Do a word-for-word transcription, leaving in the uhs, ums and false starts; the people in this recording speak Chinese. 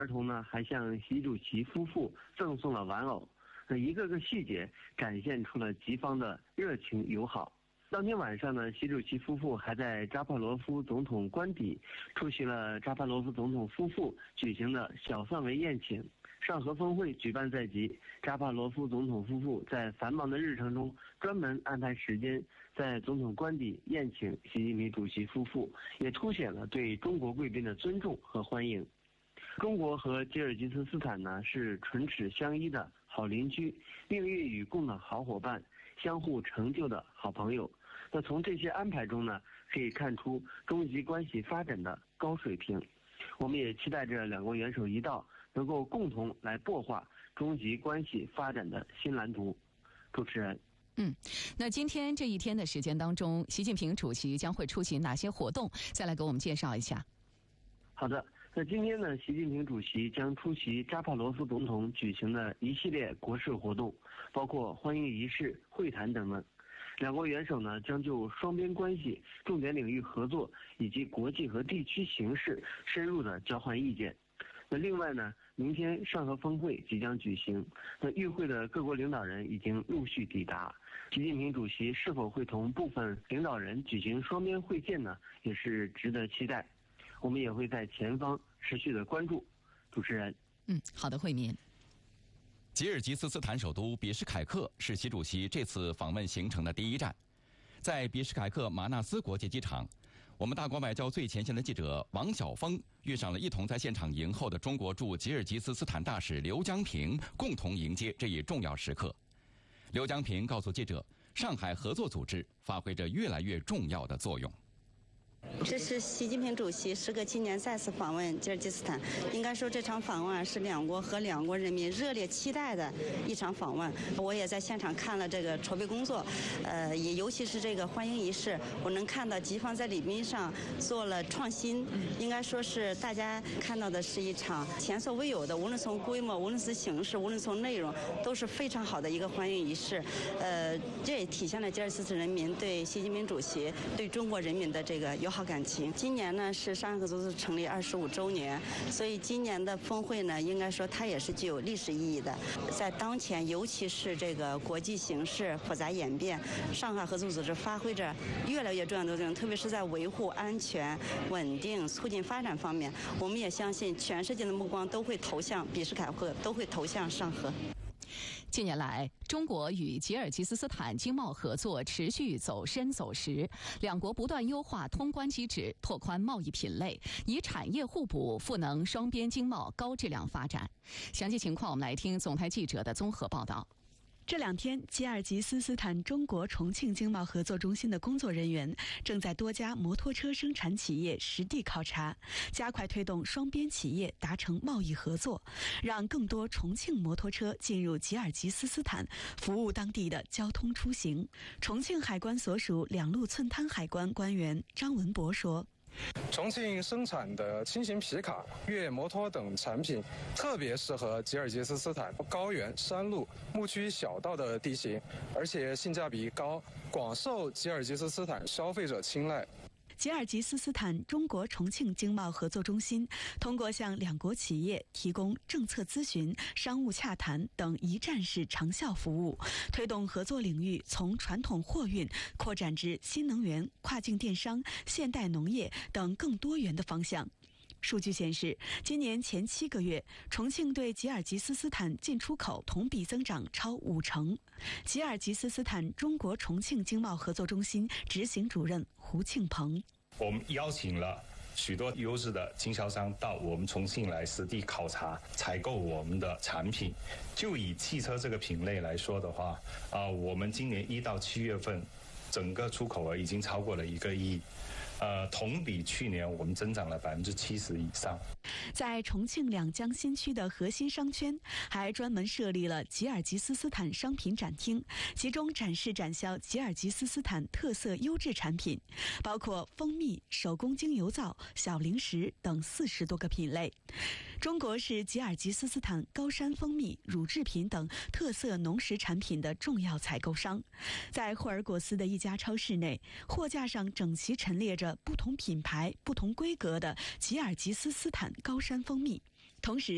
儿童呢还向习主席夫妇赠送了玩偶，那一个个细节展现出了吉方的热情友好。当天晚上呢，习主席夫妇还在扎帕罗夫总统官邸出席了扎帕罗夫总统夫妇举行的小范围宴请。上合峰会举办在即，扎帕罗夫总统夫妇在繁忙的日程中专门安排时间在总统官邸宴请习近平主席夫妇，也凸显了对中国贵宾的尊重和欢迎。中国和吉尔吉斯斯坦呢是唇齿相依的好邻居，命运与共的好伙伴，相互成就的好朋友。那从这些安排中呢，可以看出中吉关系发展的高水平。我们也期待着两国元首一道，能够共同来擘画中吉关系发展的新蓝图。主持人， 嗯，那今天这一天的时间当中，习近平主席将会出席哪些活动？再来给我们介绍一下。 好的，那今天呢，习近平主席将出席扎帕罗夫总统举行的一系列国事活动，包括欢迎仪式、会谈等等。两国元首呢将就双边关系、重点领域合作以及国际和地区形势深入的交换意见。那另外呢，明天上合峰会即将举行，那与会的各国领导人已经陆续抵达。习近平主席是否会同部分领导人举行双边会见呢，也是值得期待。我们也会在前方持续的关注。主持人， 嗯，好的，慧民。 吉尔吉斯斯坦首都比什凯克是习主席这次访问行程的第一站。在比什凯克马纳斯国际机场，我们大国外交最前线的记者王晓峰遇上了一同在现场迎候的中国驻吉尔吉斯斯坦大使刘江平，共同迎接这一重要时刻。刘江平告诉记者，上海合作组织发挥着越来越重要的作用。 这是习近平主席时隔七年再次访问吉尔吉斯斯坦，应该说这场访问是两国和两国人民热烈期待的一场访问。我也在现场看了这个筹备工作，呃，也尤其是这个欢迎仪式，我能看到吉方在礼宾上做了创新，应该说是大家看到的是一场前所未有的，无论从规模，无论是形式，无论从内容，都是非常好的一个欢迎仪式。呃，这也体现了吉尔吉斯斯坦人民对习近平主席、对中国人民的这个友好感情。今年呢是上海合作组织成立二十五周年，所以今年的峰会呢，应该说它也是具有历史意义的。在当前，尤其是这个国际形势复杂演变，上海合作组织发挥着越来越重要的作用，特别是在维护安全、稳定、促进发展方面，我们也相信全世界的目光都会投向比什凯克，都会投向上合。 近年来，中国与吉尔吉斯斯坦经贸合作持续走深走实，两国不断优化通关机制，拓宽贸易品类，以产业互补赋能双边经贸高质量发展。详细情况，我们来听总台记者的综合报道。 这两天，吉尔吉斯斯坦中国重庆经贸合作中心的工作人员正在多家摩托车生产企业实地考察，加快推动双边企业达成贸易合作，让更多重庆摩托车进入吉尔吉斯斯坦，服务当地的交通出行。重庆海关所属两路寸滩海关官员张文博说， 重庆生产的轻型皮卡、越野摩托等产品特别适合吉尔吉斯斯坦高原、山路、牧区小道的地形，而且性价比高，广受吉尔吉斯斯坦消费者青睐。 吉尔吉斯斯坦中国重庆经贸合作中心通过向两国企业提供政策咨询、商务洽谈等一站式长效服务，推动合作领域从传统货运扩展至新能源、跨境电商、现代农业等更多元的方向。数据显示，今年前七个月，重庆对吉尔吉斯斯坦进出口同比增长超五成。吉尔吉斯斯坦中国重庆经贸合作中心执行主任胡庆鹏， 我们邀请了许多优质的经销商到我们重庆来实地考察、采购我们的产品。就以汽车这个品类来说的话，啊、呃，我们今年一到七月份，整个出口额已经超过了一个亿，呃，同比去年我们增长了百分之七十以上。 在重庆两江新区的核心商圈，还专门设立了吉尔吉斯斯坦商品展厅，集中展示展销吉尔吉斯斯坦特色优质产品，包括蜂蜜、手工精油皂、小零食等四十多个品类。中国是吉尔吉斯斯坦高山蜂蜜、乳制品等特色农食产品的重要采购商。在霍尔果斯的一家超市内，货架上整齐陈列着不同品牌、不同规格的吉尔吉斯斯坦高山蜂蜜，同时